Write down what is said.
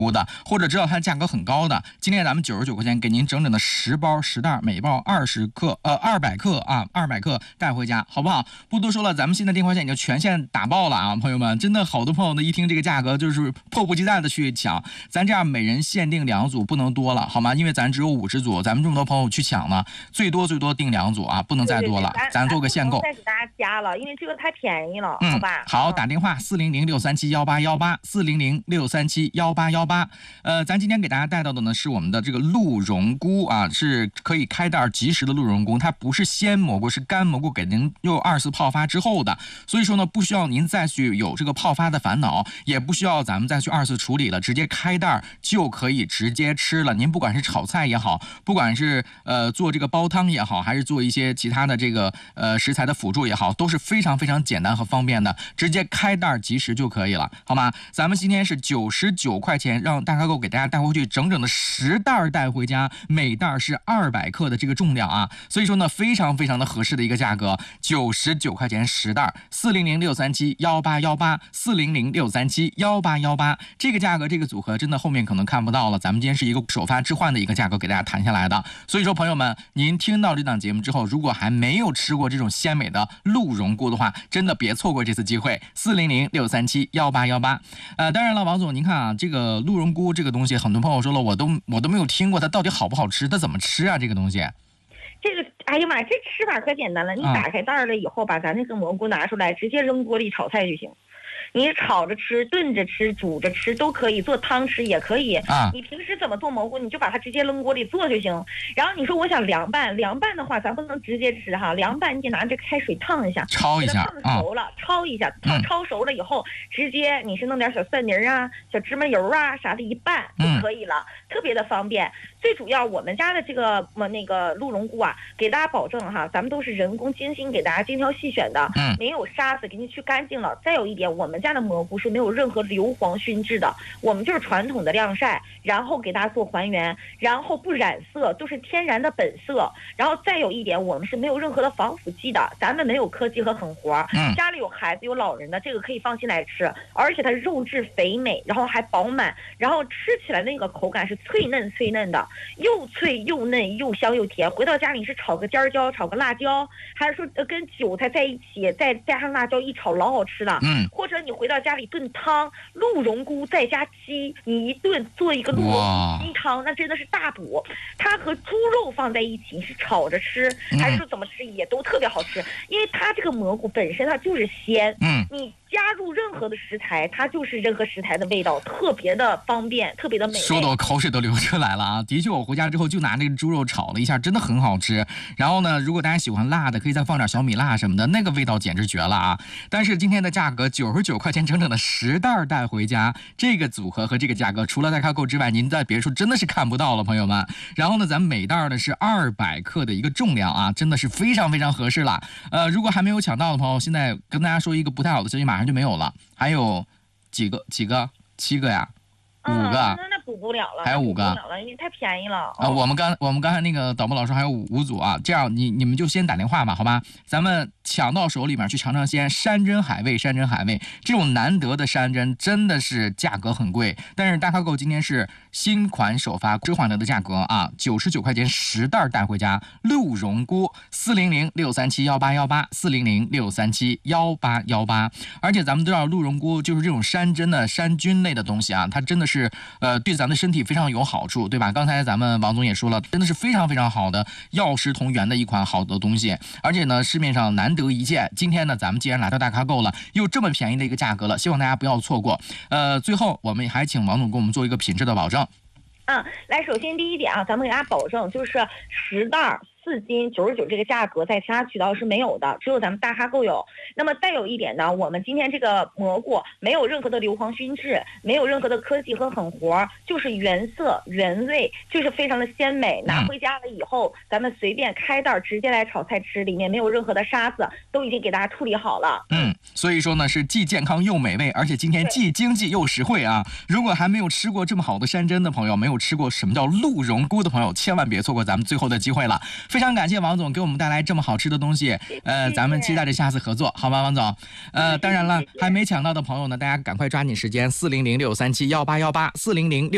的，或者知道它的价格很高的，今天咱们99块钱给您整整的10包10袋，每包200克啊，200克带回家，好不好？不多说了，咱们现在电话线已经全线打爆了啊，朋友们，真的好多朋友呢一听这个价格就是迫不及待的去抢，咱这样每人限定2组，不能多了，好吗？因为咱只有50组，咱们这么多朋友去抢呢，最多定2组啊，不能再多了，咱做个限购。 再给大家加了，因为这个太便宜了，好吧？ 好，打电话400-637-1818，400-637-1818。咱今天给大家带到的呢是我们的这个鹿茸菇啊，是可以开袋即食的鹿茸菇，它不是鲜蘑菇，是干蘑菇，给您又2次泡发之后的，所以说呢，不需要您再去有这个泡发的烦恼，也不需要咱们再去2次处理了，直接开袋就可以直接吃了。您不管是炒菜也好，不管是做这个煲汤也好，还是做一些其他的这个食材的辅助也好，都是非常非常简单和方便的，直接开袋即食就可以了，好吗？咱们今天是99块钱，让大咖购给大家带回去整整的10袋带回家，每袋是200克的这个重量啊，所以说呢，非常非常的合适的一个价格，99块钱10袋，400-637-1818，400-637-1818，这个价格这个组合真的后面可能看不到了，咱们今天是一个首发置换的一个价格给大家谈下来的，所以说朋友们，您听到这档节目之后，如果还没有吃过这种鲜美的鹿茸菇的话，真的别错过这次机会，400-637-1818。当然了，王总，您看啊，这个鹿茸菇这个东西，很多朋友说了，我都没有听过，它到底好不好吃？它怎么吃啊？这个东西？ 这个，哎呀妈，这吃法可简单了，你打开袋了以后，把咱那个蘑菇拿出来，直接扔锅里炒菜就行。你炒着吃、炖着吃、煮着吃都可以，做汤吃也可以。你平时怎么做蘑菇，你就把它直接扔锅里做就行。然后你说我想凉拌的话，咱不能直接吃哈，凉拌你得拿这开水烫一下， 焯一下， 烫熟了，焯一下，焯熟了以后，直接你是弄点小蒜泥啊、小芝麻油啊啥的一拌就可以了，特别的方便。最主要我们家的这个那个鹿茸菇啊，给大家保证哈，咱们都是人工精心给大家精挑细选的，没有沙子，给你去干净了。再有一点，我们家的蘑菇是没有任何硫磺熏制的，我们就是传统的晾晒，然后给大家做还原，然后不染色，都是天然的本色。然后再有一点，我们是没有任何的防腐剂的，咱们没有科技和狠活。家里有孩子有老人的，这个可以放心来吃，而且它肉质肥美，然后还饱满，然后吃起来那个口感是脆嫩的，又脆又嫩又香又甜。回到家里是炒个尖椒，炒个辣椒，还是说跟韭菜在一起，再加上辣椒一炒，老好吃了。或者你回到家里炖汤，鹿茸菇再加鸡，你一炖做一个鹿茸菇鸡汤，那真的是大补。它和猪肉放在一起，你是炒着吃，还是说怎么吃也都特别好吃，因为它这个蘑菇本身它就是鲜。你加入任何的食材，它就是任何食材的味道，特别的方便，特别的美味。 说的我口水都流出来了啊！的确，我回家之后就拿那个猪肉炒了一下，真的很好吃。然后呢，如果大家喜欢辣的，可以再放点小米辣什么的，那个味道简直绝了啊！但是今天的价格99块钱，整整的10袋带回家，这个组合和这个价格，除了代咖购之外，您在别处真的是看不到了，朋友们。然后呢，咱们每袋呢是200克的一个重量啊，真的是非常非常合适了。如果还没有抢到的朋友，现在跟大家说一个不太好的消息，马上就没有了。还有几个？7个呀？5个？ 那补不了了， 还有5个， 因为太便宜了。 我们刚才那个导播老师还有5组啊，这样你们就先打电话吧，好吧？咱们抢到手里面去尝尝鲜，山珍海味，这种难得的山珍真的是价格很贵，但是大咖购今天是新款首发置换的价格啊，99块钱10袋带回家，鹿茸菇，400-637-1818，400-637-1818。而且咱们都知道鹿茸菇就是这种山珍的山菌类的东西啊，它真的是对咱们的身体非常有好处，对吧？刚才咱们王总也说了，真的是非常非常好的药食同源的一款好的东西，而且呢市面上难得一见。今天呢咱们既然来到大咖购了，又这么便宜的一个价格了，希望大家不要错过。最后我们还请王总给我们做一个品质的保证。 来，首先第一点啊，咱们给大家保证就是10袋4斤99这个价格在其他渠道是没有的，只有咱们大咖购有。那么再有一点呢，我们今天这个蘑菇没有任何的硫磺熏制，没有任何的科技和狠活，就是原色原味，就是非常的鲜美。拿回家了以后，咱们随便开袋直接来炒菜吃，里面没有任何的沙子，都已经给大家处理好了。 所以说呢是既健康又美味，而且今天既经济又实惠啊！如果还没有吃过这么好的山珍的朋友，没有吃过什么叫鹿茸菇的朋友，千万别错过咱们最后的机会了。非常感谢王总给我们带来这么好吃的东西，咱们期待着下次合作，好吗，王总？当然了，还没抢到的朋友呢，大家赶快抓紧时间，400-637-1818，400-6